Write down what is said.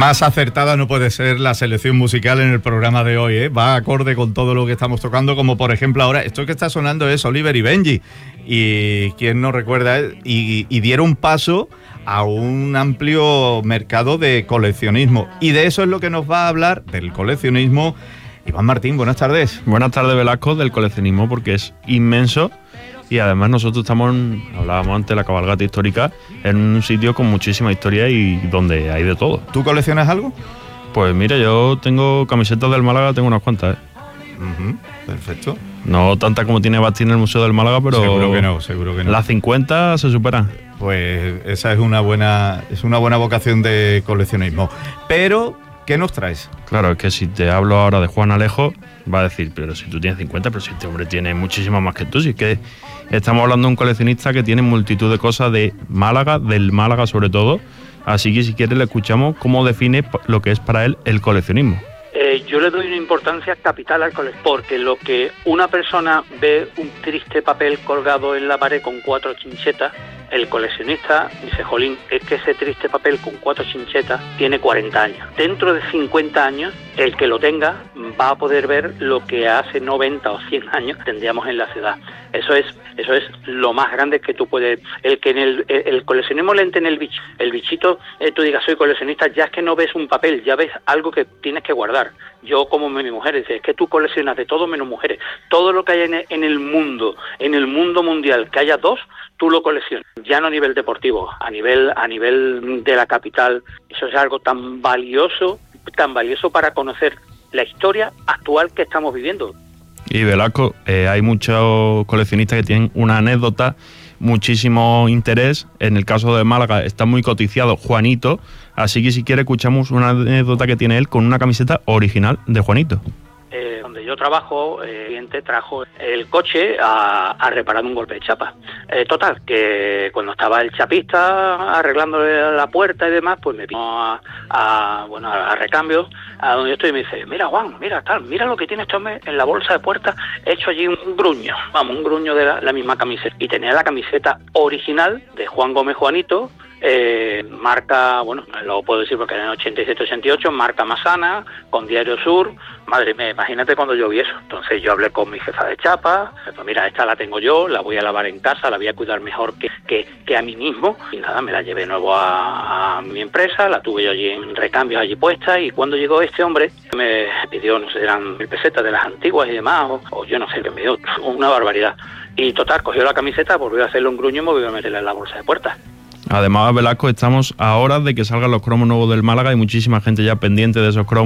Más acertada no puede ser la selección musical en el programa de hoy, ¿eh? Va acorde con todo lo que estamos tocando, como por ejemplo ahora, esto que está sonando es Oliver y Benji, y quién no recuerda, y dieron paso a un amplio mercado de coleccionismo, y de eso es lo que nos va a hablar, del coleccionismo, Iván Martín. Buenas tardes. Buenas tardes, Velasco, del coleccionismo, porque es inmenso. Y además nosotros hablábamos antes de la cabalgata histórica, en un sitio con muchísima historia y donde hay de todo. ¿Tú coleccionas algo? Pues mira, yo tengo camisetas del Málaga, tengo unas cuantas, ¿eh? Perfecto. No tantas como tiene Basti en el Museo del Málaga, pero seguro que no. Las 50 se superan. Pues esa es una buena vocación de coleccionismo. Pero, ¿qué nos traes? Claro, es que si te hablo ahora de Juan Alejo, va a decir, pero si tú tienes 50, pero si este hombre tiene muchísimas más que tú. Si es que estamos hablando de un coleccionista que tiene multitud de cosas de Málaga, del Málaga sobre todo. Así que si quieres le escuchamos cómo define lo que es para él el coleccionismo. Yo le doy una importancia capital al coleccionismo, porque lo que una persona ve un triste papel colgado en la pared con 4 chinchetas, el coleccionista dice, jolín, es que ese triste papel con 4 chinchetas tiene 40 años. Dentro de 50 años, el que lo tenga va a poder ver lo que hace 90 o 100 años tendríamos en la ciudad. Eso es lo más grande que tú puedes... El que en el coleccionismo le entre en el bichito, tú digas, soy coleccionista, ya es que no ves un papel, ya ves algo que tienes que guardar. Yo, como mi mujer, dice, es que tú coleccionas de todo menos mujeres. Todo lo que hay en el mundo mundial, que haya dos, tú lo coleccionas. Ya no a nivel deportivo, a nivel de la capital. Eso es algo tan valioso para conocer la historia actual que estamos viviendo. Y Velasco, hay muchos coleccionistas que tienen una anécdota, muchísimo interés. En el caso de Málaga está muy cotizado Juanito, así que si quiere escuchamos una anécdota que tiene él con una camiseta original de Juanito. Donde yo trabajo, el cliente trajo el coche a reparar un golpe de chapa. Total, que cuando estaba el chapista arreglándole la puerta y demás, pues me vino a recambio, a donde yo estoy, y me dice, mira Juan, mira lo que tiene este hombre en la bolsa de puerta, hecho allí un gruño de la misma camiseta. Y tenía la camiseta original de Juan Gómez Juanito, marca, bueno, lo puedo decir porque era en 87-88, marca Masana, con Diario Sur. Madre mía, imagínate cuando yo vi eso. Entonces yo hablé con mi jefa de chapa, pues mira, esta la tengo yo, la voy a lavar en casa, la voy a cuidar mejor que a mí mismo. Y nada, me la llevé nuevo a mi empresa, la tuve yo allí en recambios, allí puesta, y cuando llegó este hombre, me pidió, no sé, eran 1000 pesetas de las antiguas y demás, o yo no sé, que me dio una barbaridad. Y total, cogió la camiseta, volvió a hacerle un gruño y me volvió a meterla en la bolsa de puertas. Además, Velasco, estamos a horas de que salgan los cromos nuevos del Málaga y muchísima gente ya pendiente de esos cromos.